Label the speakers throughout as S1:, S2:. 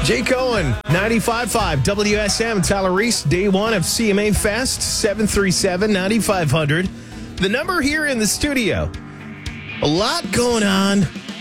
S1: Jay Cohen, 95.5 WSM, Tyler Reese, day one of CMA Fest, 737-9500. The number here in the studio. A lot going on.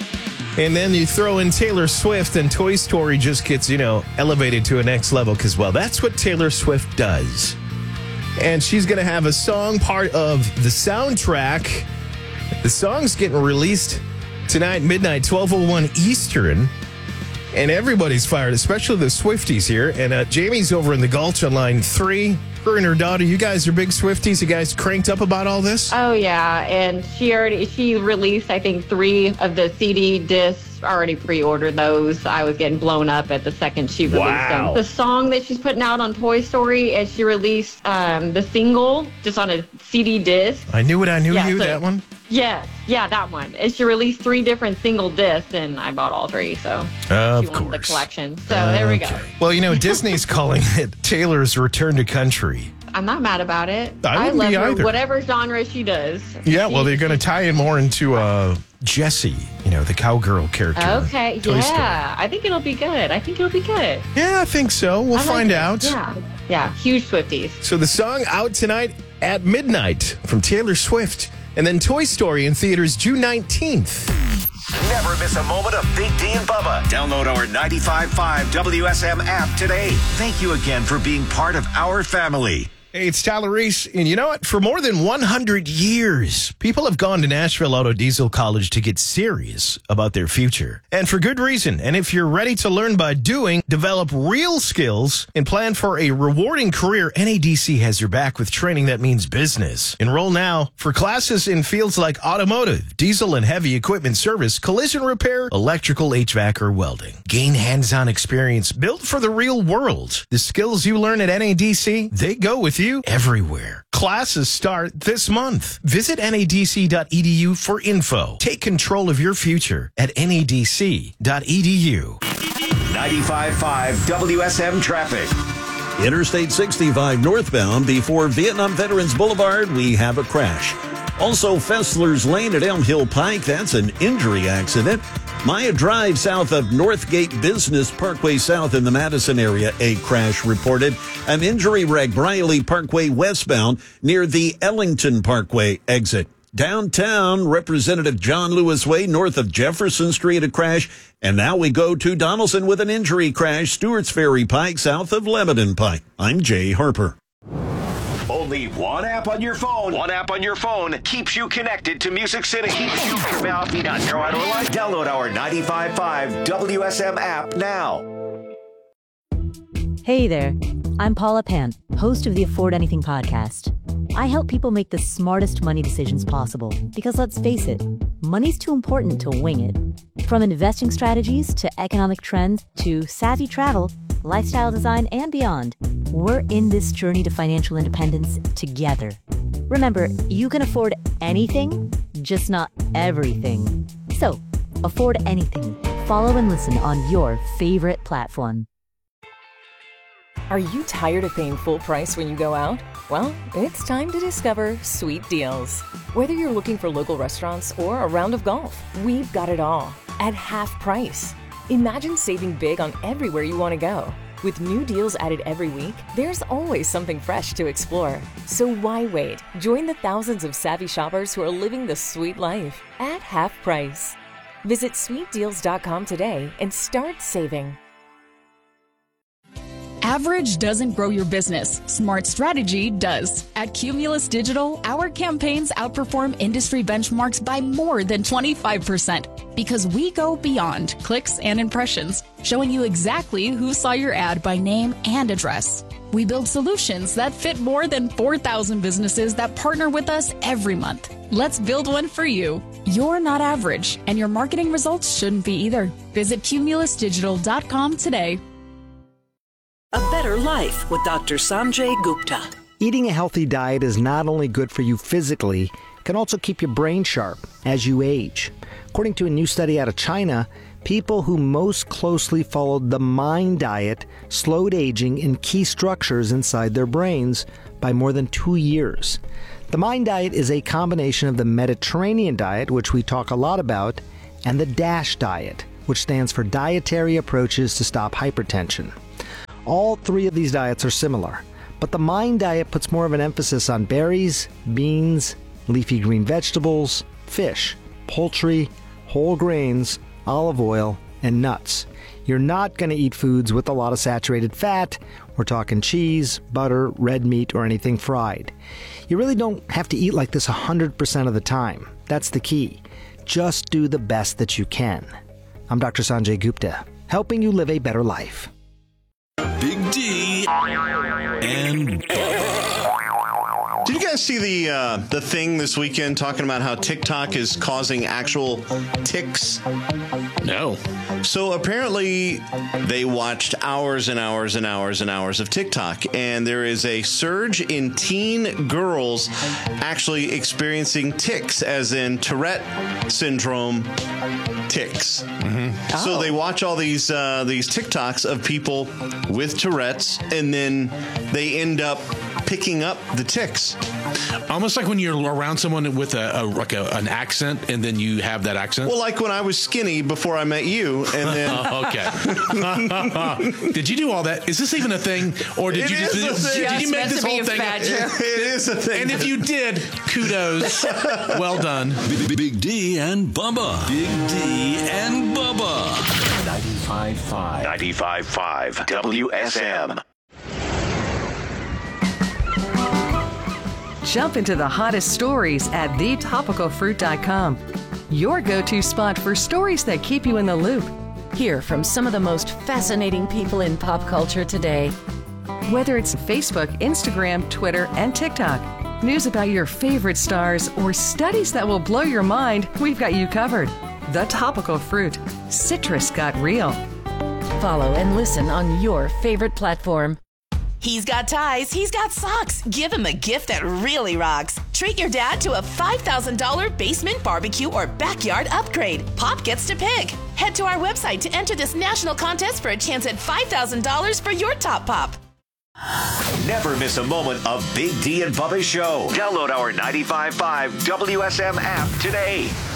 S1: And then you throw in Taylor Swift and Toy Story just gets, elevated to a next level because, well, that's what Taylor Swift does. And she's going to have a song part of the soundtrack. The song's getting released tonight, midnight, 12:01 Eastern. And everybody's fired, especially the Swifties here. And Jamie's over in the Gulch on line 3. Her and her daughter, you guys are big Swifties. You guys cranked up about all this?
S2: Oh, yeah. And she released, I think, 3 of the CD discs, already pre-ordered those. I was getting blown up at the second she released them. The song that she's putting out on Toy Story, is she released the single just on a CD disc.
S1: I Knew It, I Knew You, that one?
S2: Yes, yeah, that one. And she released 3 different single discs, and I bought all 3, so she wanted the collection. So there we go.
S1: Well, Disney's calling it Taylor's Return to Country.
S2: I'm not mad about it.
S1: I
S2: love her,
S1: either.
S2: whatever genre she does.
S1: Yeah, well, they're going to tie in more into Jessie, the cowgirl character.
S2: Okay, yeah. I think it'll be good.
S1: Yeah, I think so. We'll find out.
S2: Yeah, huge Swifties.
S1: So the song out tonight at midnight from Taylor Swift. And then Toy Story in theaters June 19th.
S3: Never miss a moment of Big D and Bubba. Download our 95.5 WSM app today. Thank you again for being part of our family.
S1: Hey, it's Tyler Reese, and you know what? For more than 100 years, people have gone to Nashville Auto Diesel College to get serious about their future. And for good reason. And if you're ready to learn by doing, develop real skills, and plan for a rewarding career, NADC has your back with training that means business. Enroll now for classes in fields like automotive, diesel and heavy equipment service, collision repair, electrical, HVAC, or welding. Gain hands-on experience built for the real world. The skills you learn at NADC, they go with you everywhere. Classes start this month. Visit nadc.edu for info. Take control of your future at nadc.edu.
S3: 95.5 WSM traffic.
S4: Interstate 65 northbound before Vietnam Veterans Boulevard, we have a crash. Also, Fessler's Lane at Elm Hill Pike, that's an injury accident. Maya Drive south of Northgate Business Parkway south in the Madison area, a crash reported. An injury wreck, Briley Parkway westbound near the Ellington Parkway exit. Downtown, Representative John Lewis Way north of Jefferson Street, a crash. And now we go to Donaldson with an injury crash, Stewart's Ferry Pike south of Lebanon Pike. I'm Jay Harper.
S3: Only one app on your phone. One app on your phone keeps you connected to Music City. Keeps you Download our 95.5 WSM app now.
S5: Hey there. I'm Paula Pan, host of the Afford Anything podcast. I help people make the smartest money decisions possible because, let's face it, money's too important to wing it. From investing strategies to economic trends to savvy travel, lifestyle design, and beyond, we're in this journey to financial independence together. Remember, you can afford anything, just not everything. So, afford anything. Follow and listen on your favorite platform.
S6: Are you tired of paying full price when you go out? Well, it's time to discover Sweet Deals. Whether you're looking for local restaurants or a round of golf, we've got it all at half price. Imagine saving big on everywhere you want to go. With new deals added every week, there's always something fresh to explore. So why wait? Join the thousands of savvy shoppers who are living the sweet life at half price. Visit sweetdeals.com today and start saving.
S7: Average doesn't grow your business. Smart strategy does. At Cumulus Digital, our campaigns outperform industry benchmarks by more than 25% because we go beyond clicks and impressions, showing you exactly who saw your ad by name and address. We build solutions that fit more than 4,000 businesses that partner with us every month. Let's build one for you. You're not average, and your marketing results shouldn't be either. Visit cumulusdigital.com today.
S8: A better life with Dr. Sanjay Gupta.
S9: Eating a healthy diet is not only good for you physically, it can also keep your brain sharp as you age. According to a new study out of China, people who most closely followed the MIND diet slowed aging in key structures inside their brains by more than 2 years. The MIND diet is a combination of the Mediterranean diet, which we talk a lot about, and the DASH diet, which stands for Dietary Approaches to Stop Hypertension. All three of these diets are similar, but the Mind diet puts more of an emphasis on berries, beans, leafy green vegetables, fish, poultry, whole grains, olive oil, and nuts. You're not going to eat foods with a lot of saturated fat. We're talking cheese, butter, red meat, or anything fried. You really don't have to eat like this 100% of the time. That's the key. Just do the best that you can. I'm Dr. Sanjay Gupta, helping you live a better life.
S10: Big D and
S11: Did you guys see the thing this weekend talking about how TikTok is causing actual tics?
S12: No.
S11: So apparently they watched hours and hours and hours and hours of TikTok, and there is a surge in teen girls actually experiencing tics, as in Tourette syndrome tics. Mm-hmm. So they watch all these TikToks of people with Tourette's, and then they end up picking up the tics.
S12: Almost like when you're around someone with an accent, and then you have that accent.
S11: Well, like when I was skinny before I met you, and then
S12: okay. Did you do all that? Is this even a thing, or did you make this whole thing?
S11: It is a thing.
S12: And if you did, kudos. Well done.
S10: Big D and Bubba. Big D and Bubba.
S3: 95.5 WSM.
S13: Jump into the hottest stories at thetopicalfruit.com. Your go-to spot for stories that keep you in the loop.
S14: Hear from some of the most fascinating people in pop culture today.
S13: Whether it's Facebook, Instagram, Twitter, and TikTok, news about your favorite stars, or studies that will blow your mind, we've got you covered. The Topical Fruit. Citrus got real.
S14: Follow and listen on your favorite platform.
S15: He's got ties, he's got socks. Give him a gift that really rocks. Treat your dad to a $5,000 basement barbecue or backyard upgrade. Pop gets to pick. Head to our website to enter this national contest for a chance at $5,000 for your top pop.
S3: Never miss a moment of Big D and Bubba's show. Download our 95.5 WSM app today.